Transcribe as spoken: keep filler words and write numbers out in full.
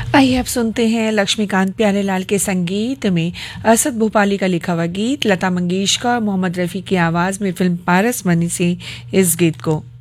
आइए अब सुनते हैं लक्ष्मीकांत प्यारेलाल के संगीत में असद भोपाली का लिखा हुआ गीत, लता मंगेशकर और मोहम्मद रफ़ी की आवाज़ में फिल्म पारस मनी से इस गीत को।